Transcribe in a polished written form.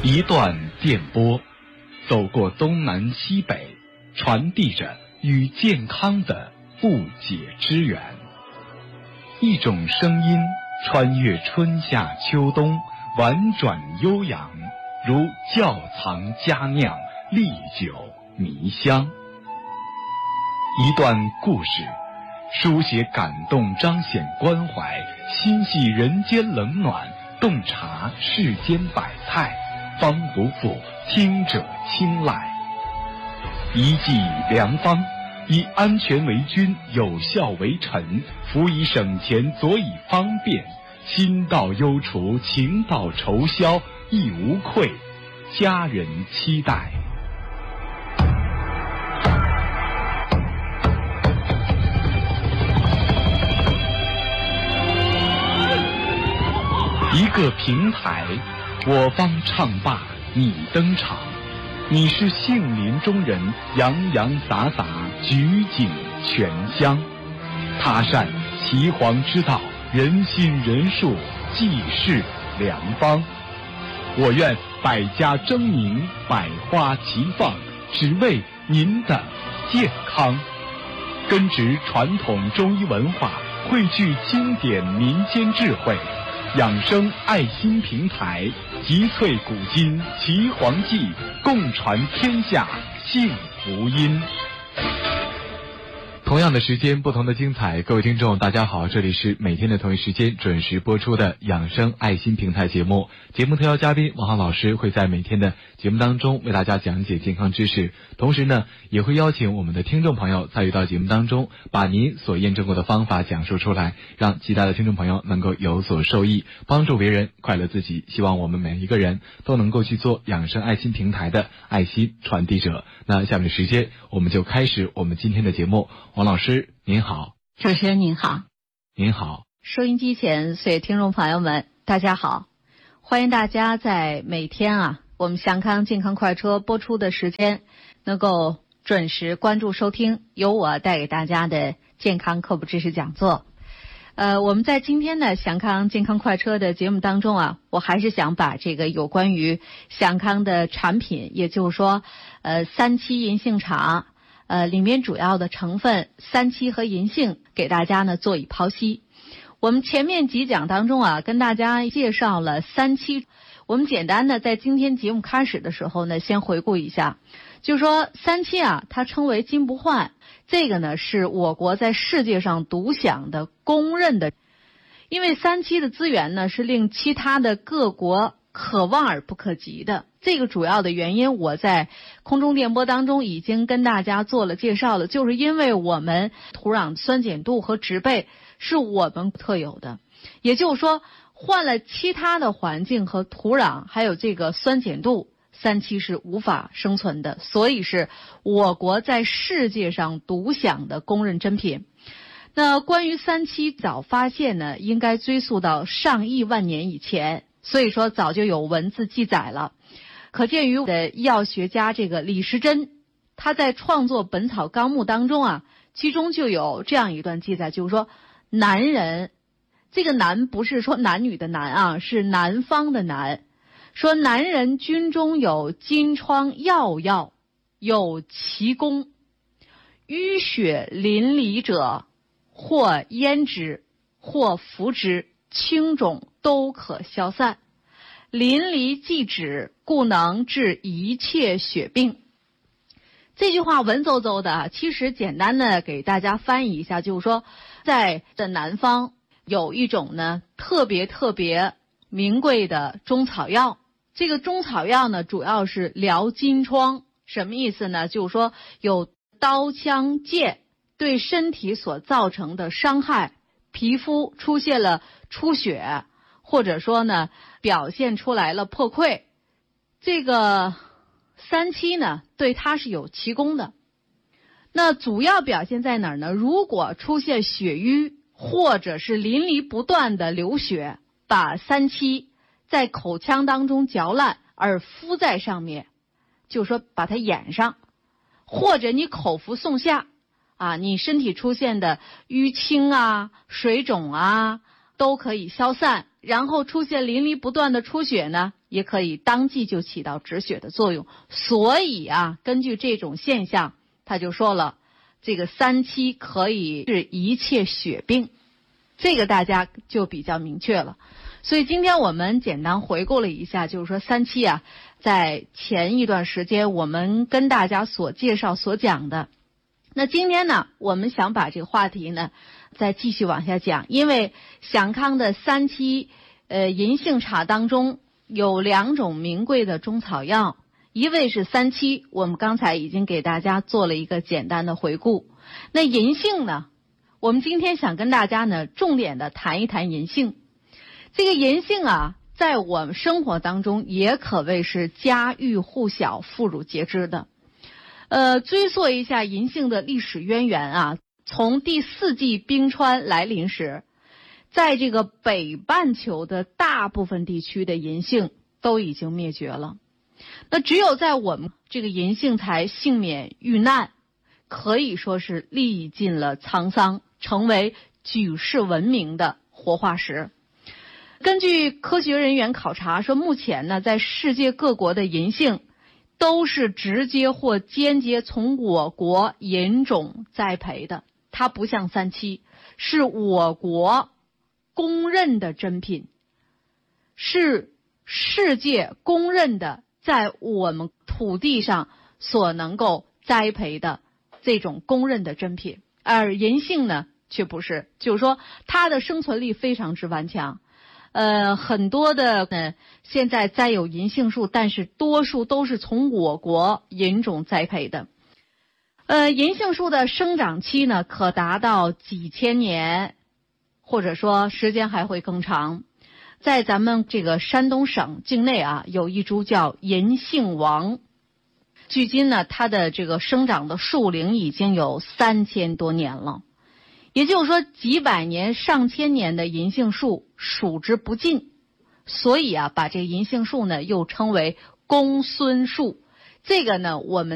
一段电波，走过东南西北，传递着与健康的不解之缘。一种声音穿越春夏秋冬，婉转悠扬，如窖藏佳酿，历久弥香。一段故事，书写感动，彰显关怀，心系人间冷暖，洞察世间百态，方不负听者青睐。一剂良方，以安全为君，有效为臣，辅以省钱，佐以方便，心到忧除，情到愁消，亦无愧，家人期待。一个平台，我方唱罢你登场，你是杏林中人，洋洋洒洒，举景全香。他善岐黄之道，人心人术，济世良方。我愿百家争鸣，百花齐放，只为您的健康。根植传统中医文化，汇聚经典民间智慧，养生爱心平台，集萃古今岐黄记，共传天下幸福音。同样的时间，不同的精彩。各位听众大家好，这里是每天的同一时间准时播出的养生爱心平台节目。节目特邀嘉宾王浩老师会在每天的节目当中为大家讲解健康知识，同时呢也会邀请我们的听众朋友参与到节目当中，把您所验证过的方法讲述出来，让其他的听众朋友能够有所受益，帮助别人，快乐自己。希望我们每一个人都能够去做养生爱心平台的爱心传递者。那下面的时间我们就开始我们今天的节目。王老师您好。 主持人您好。 您好。 收音机前所有听众朋友们大家好，欢迎大家在每天我们祥康健康快车播出的时间能够准时关注收听由我带给大家的健康科普知识讲座。我们在今天的祥康健康快车的节目当中我还是想把这个有关于祥康的产品，也就是说三七银杏茶里面主要的成分三七和银杏给大家呢做以剖析。我们前面几讲当中跟大家介绍了三七，我们简单的在今天节目开始的时候呢先回顾一下，就是说三七它称为金不换，这个呢是我国在世界上独享的公认的，因为三七的资源呢是令其他的各国可望而不可及的。这个主要的原因我在空中电波当中已经跟大家做了介绍了，就是因为我们土壤酸碱度和植被是我们特有的，也就是说换了其他的环境和土壤还有这个酸碱度，三七是无法生存的，所以是我国在世界上独享的公认珍品。那关于三七早发现呢，应该追溯到上亿万年以前，所以说早就有文字记载了。可见于的医药学家这个李时珍，他在创作《本草纲目》当中其中就有这样一段记载，就是说男人，这个男不是说男女的男是南方的南，说男人军中有金疮药药，有奇功，淤血淋漓者，或腌之，或服之，青肿都可消散。淋漓即止，故能治一切血病。这句话文绉绉的，其实简单的给大家翻译一下，就是说在南方有一种呢特别名贵的中草药，这个中草药呢主要是疗金疮。什么意思呢？就是说有刀枪剑对身体所造成的伤害，皮肤出现了出血，或者说呢表现出来了破溃，这个三七呢对它是有奇功的。那主要表现在哪儿呢？如果出现血瘀或者是淋漓不断的流血，把三七在口腔当中嚼烂而敷在上面，就是说把它掩上，或者你口服送下你身体出现的淤青水肿都可以消散， 然后出现淋漓不断的出血呢，也可以当即就起到止血的作用。所以啊，根据这种现象，他就说了，这个3七可以治一切血病，这个大家就比较明确了。所以今天我们简单回顾了一下，就是说3七啊，在前一段时间我们跟大家所介绍所讲的。那今天呢，我们想把这个话题呢再继续往下讲，因为享康的3七银杏茶当中有2种名贵的中草药，一味是3七，我们刚才已经给大家做了一个简单的回顾。那银杏呢，我们今天想跟大家呢重点的谈一谈银杏。这个银杏啊，在我们生活当中也可谓是家喻户晓、妇孺皆知的。追溯一下银杏的历史渊源啊，从第4纪冰川来临时，在这个北半球的大部分地区的银杏都已经灭绝了。那只有在我们这个银杏才幸免遇难，可以说是历尽了沧桑，成为举世闻名的活化石。根据科学人员考察说，目前呢，在世界各国的银杏都是直接或间接从我国引种栽培的，它不像3七，是我国公认的珍品，是世界公认的在我们土地上所能够栽培的这种公认的珍品。而银杏呢却不是，就是说它的生存力非常之顽强。很多的现在栽有银杏树，但是多数都是从我国引种栽培的。银杏树的生长期呢，可达到几千年，或者说时间还会更长。在咱们这个山东省境内啊，有一株叫银杏王，距今呢，它的这个生长的树龄已经有3000多年了。也就是说，几百年、上千年的银杏树数之不尽，所以啊，把这银杏树呢又称为公孙树。这个呢，我们